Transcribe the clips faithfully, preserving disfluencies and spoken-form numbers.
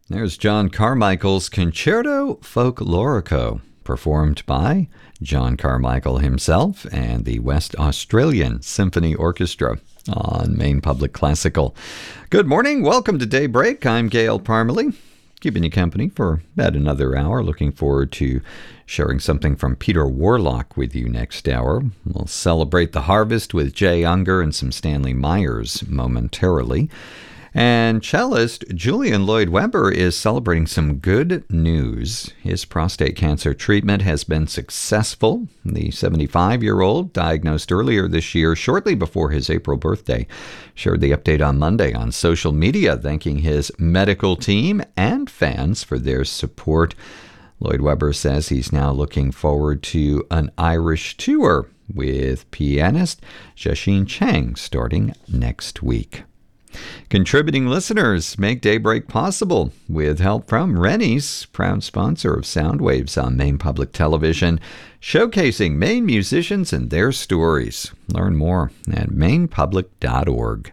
There's John Carmichael's Concerto Folklorico, performed by John Carmichael himself and the West Australian Symphony Orchestra on Maine Public Classical. Good morning. Welcome to Daybreak. I'm Gail Parmalee, keeping you company for about another hour. Looking forward to sharing something from Peter Warlock with you next hour. We'll celebrate the harvest with Jay Unger and some Stanley Myers momentarily. And cellist Julian Lloyd-Webber is celebrating some good news. His prostate cancer treatment has been successful. The seventy-five-year-old, diagnosed earlier this year, shortly before his April birthday, shared the update on Monday on social media, thanking his medical team and fans for their support. Lloyd-Webber says he's now looking forward to an Irish tour with pianist Shasheen Chang starting next week. Contributing listeners make Daybreak possible with help from Rennie's, proud sponsor of Soundwaves on Maine Public Television, showcasing Maine musicians and their stories. Learn more at maine public dot org.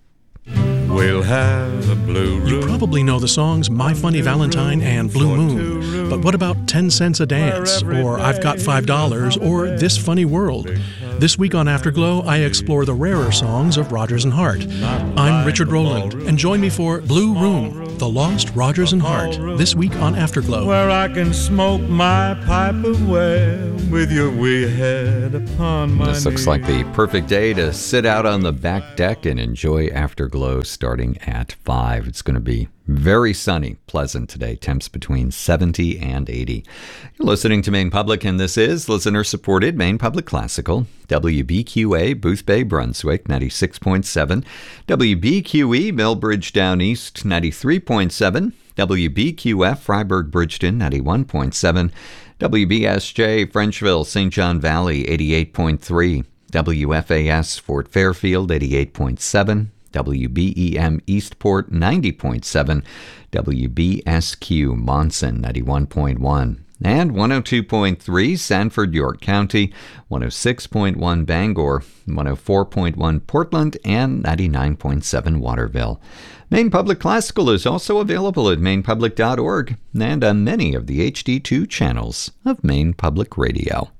We'll have a blue room. You probably know the songs My Funny Valentine and Blue Moon. But what about ten cents a Dance, or I've Got five dollars, or This Funny World? This week on Afterglow, I explore the rarer songs of Rodgers and Hart. I'm Richard Rowland, and join me for Blue Room, The Lost Rodgers and Hart, this week on Afterglow. Where I can smoke my pipe away with your wee head upon my This looks knee. like the perfect day to sit out on the back deck and enjoy Afterglow starting at five. It's going to be very sunny, pleasant today. Temps between seventy and eighty. You're listening to Maine Public, and this is listener-supported Maine Public Classical. W B Q A, Booth Bay, Brunswick, ninety-six point seven. W B Q E, Millbridge Down East, ninety-three point seven. W B Q F, Freiburg Bridgeton, ninety-one point seven. W B S J, Frenchville, Saint John Valley, eighty-eight point three. W F A S, Fort Fairfield, eighty-eight point seven. W B E M Eastport, ninety point seven. W B S Q Monson, ninety-one point one. And one oh two point three Sanford, York County, one oh six point one Bangor, one oh four point one Portland, and ninety-nine point seven Waterville. Maine Public Classical is also available at maine public dot org and on many of the H D two channels of Maine Public Radio.